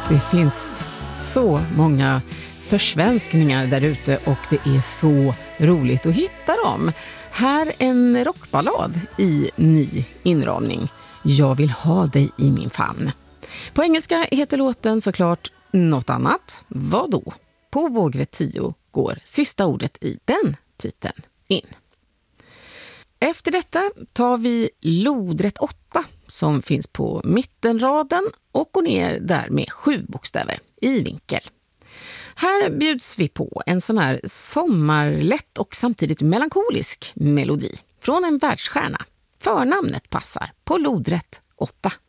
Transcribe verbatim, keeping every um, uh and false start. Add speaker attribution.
Speaker 1: Det finns så många försvenskningar där ute och det är så roligt att hitta dem. Här en rockballad i ny inramning. Jag vill ha dig i min famn. På engelska heter låten såklart något annat. Vad då? På vågrätt tio går sista ordet i den titeln in. Efter detta tar vi lodrätt åtta som finns på mittenraden och går ner där med sju bokstäver i vinkel. Här bjuds vi på en sån här sommarlätt och samtidigt melankolisk melodi från en världsstjärna. Förnamnet passar på lodrätt åtta.